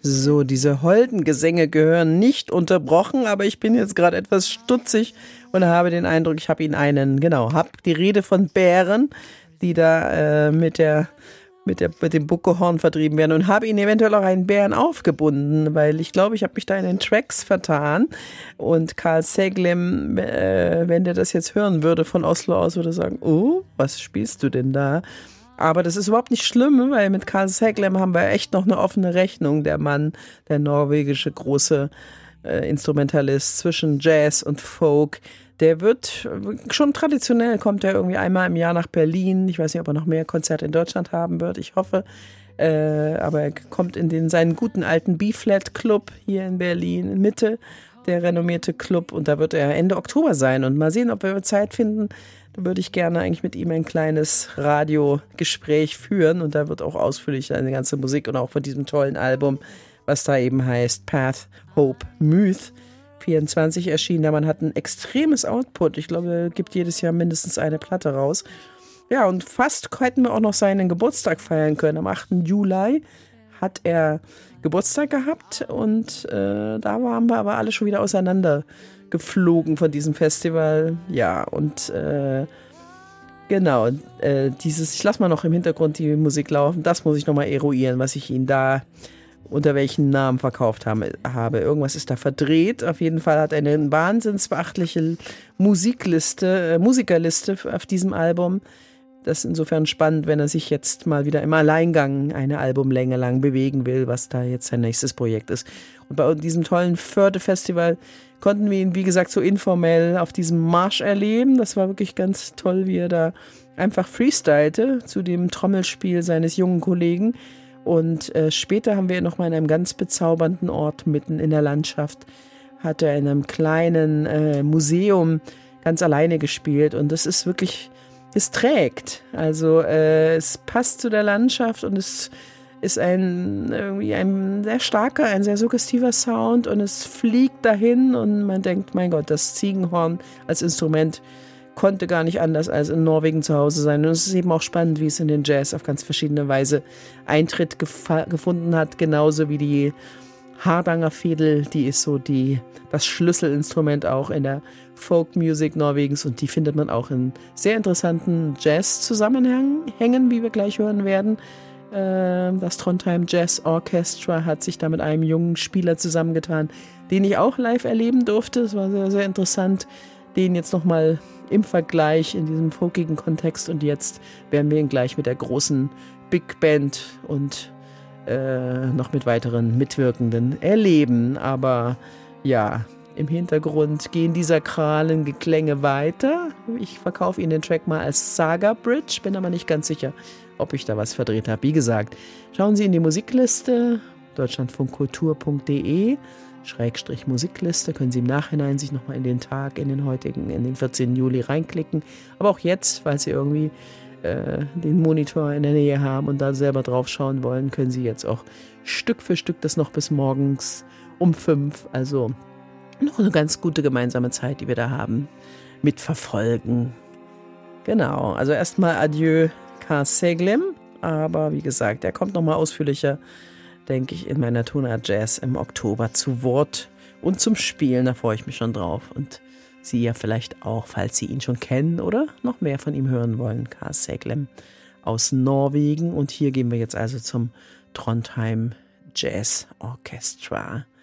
So, diese holden Gesänge gehören nicht unterbrochen, aber ich bin jetzt gerade etwas stutzig und habe den Eindruck, ich habe habe die Rede von Bären, die da mit dem Buckelhorn vertrieben werden und habe ihnen eventuell auch einen Bären aufgebunden, weil ich glaube, ich habe mich da in den Tracks vertan und Carl Seglem, wenn der das jetzt hören würde von Oslo aus, würde sagen, oh, was spielst du denn da? Aber das ist überhaupt nicht schlimm, weil mit Carl Seglem haben wir echt noch eine offene Rechnung. Der Mann, der norwegische große Instrumentalist zwischen Jazz und Folk, der wird schon traditionell, kommt er irgendwie einmal im Jahr nach Berlin. Ich weiß nicht, ob er noch mehr Konzerte in Deutschland haben wird, ich hoffe. Aber er kommt in seinen guten alten B-Flat Club hier in Berlin, in Mitte, der renommierte Club. Und da wird er Ende Oktober sein. Und mal sehen, ob wir Zeit finden. Da würde ich gerne eigentlich mit ihm ein kleines Radiogespräch führen und da wird auch ausführlich seine ganze Musik und auch von diesem tollen Album, was da eben heißt Path, Hope, Myth, 24 erschienen. Der Mann hat ein extremes Output. Ich glaube, er gibt jedes Jahr mindestens eine Platte raus. Ja, und fast hätten wir auch noch seinen Geburtstag feiern können. Am 8. Juli hat er Geburtstag gehabt und da waren wir aber alle schon wieder auseinander geflogen von diesem Festival. Ja, und genau, ich lasse mal noch im Hintergrund die Musik laufen. Das muss ich nochmal eruieren, was ich ihn da unter welchen Namen verkauft habe. Irgendwas ist da verdreht. Auf jeden Fall hat er eine wahnsinnsbeachtliche Musikerliste auf diesem Album. Das ist insofern spannend, wenn er sich jetzt mal wieder im Alleingang eine Albumlänge lang bewegen will, was da jetzt sein nächstes Projekt ist. Und bei diesem tollen Förde-Festival konnten wir ihn, wie gesagt, so informell auf diesem Marsch erleben. Das war wirklich ganz toll, wie er da einfach freestylte zu dem Trommelspiel seines jungen Kollegen. Und später haben wir ihn noch mal in einem ganz bezaubernden Ort mitten in der Landschaft, hat er in einem kleinen Museum ganz alleine gespielt. Und das ist wirklich, es trägt. Also es passt zu der Landschaft und es ist irgendwie ein sehr starker, ein sehr suggestiver Sound und es fliegt dahin und man denkt, mein Gott, das Ziegenhorn als Instrument konnte gar nicht anders als in Norwegen zu Hause sein. Und es ist eben auch spannend, wie es in den Jazz auf ganz verschiedene Weise Eintritt gefunden hat, genauso wie die Hardanger-Fiedel, die ist so das Schlüsselinstrument auch in der Folk-Music Norwegens und die findet man auch in sehr interessanten Jazz-Zusammenhängen, wie wir gleich hören werden. Das Trondheim Jazz Orchestra hat sich da mit einem jungen Spieler zusammengetan, den ich auch live erleben durfte. Es war sehr, sehr interessant, den jetzt nochmal im Vergleich in diesem folkigen Kontext und jetzt werden wir ihn gleich mit der großen Big Band und noch mit weiteren Mitwirkenden erleben. Aber ja, im Hintergrund gehen die sakralen Geklänge weiter. Ich verkaufe Ihnen den Track mal als Saga Bridge, bin aber nicht ganz sicher, ob ich da was verdreht habe. Wie gesagt, schauen Sie in die Musikliste, deutschlandfunkkultur.de /Musikliste, können Sie im Nachhinein sich nochmal in den Tag, in den 14. Juli reinklicken. Aber auch jetzt, falls Sie irgendwie den Monitor in der Nähe haben und da selber drauf schauen wollen, können Sie jetzt auch Stück für Stück das noch bis morgens um 5, also noch eine ganz gute gemeinsame Zeit, die wir da haben, mitverfolgen. Genau, also erstmal Adieu Carl Seglem, aber wie gesagt, er kommt nochmal ausführlicher, denke ich, in meiner Tonart Jazz im Oktober zu Wort und zum Spielen, da freue ich mich schon drauf und Sie ja vielleicht auch, falls Sie ihn schon kennen oder noch mehr von ihm hören wollen, Carl Seglem aus Norwegen und hier gehen wir jetzt also zum Trondheim Jazz Orchestra.